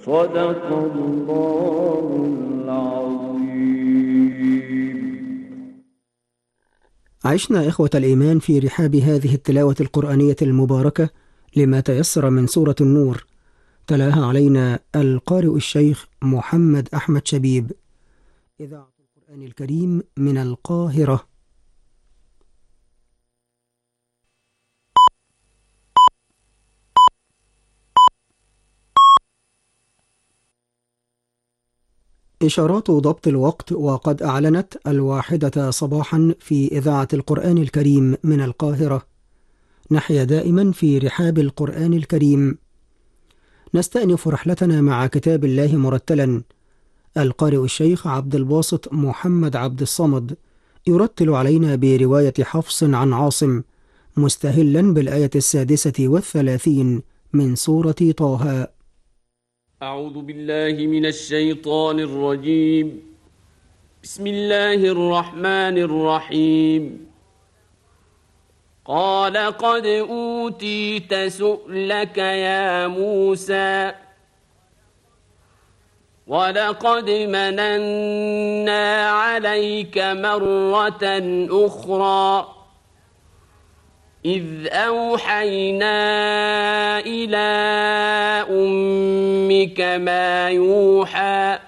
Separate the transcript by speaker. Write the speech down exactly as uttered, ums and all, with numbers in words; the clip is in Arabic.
Speaker 1: صدق الله العظيم.
Speaker 2: عشنا إخوة الإيمان في رحاب هذه التلاوة القرآنية المباركة لما تيسر من سورة النور، تلاها علينا القارئ الشيخ محمد أحمد شبيب، إذاعة القرآن الكريم من القاهرة. إشارات ضبط الوقت، وقد أعلنت الواحدة صباحا في إذاعة القرآن الكريم من القاهرة. نحيا دائما في رحاب القرآن الكريم، نستأنف رحلتنا مع كتاب الله مرتلا. القارئ الشيخ عبد الباسط محمد عبد الصمد يرتل علينا برواية حفص عن عاصم، مستهلا بالآية السادسة والثلاثين من سورة طه.
Speaker 3: أعوذ بالله من الشيطان الرجيم. بسم الله الرحمن الرحيم. قال قد أوتيت سؤلك يا موسى ولقد مننا عليك مرة أخرى إذ أوحينا إلى أمك ما يوحى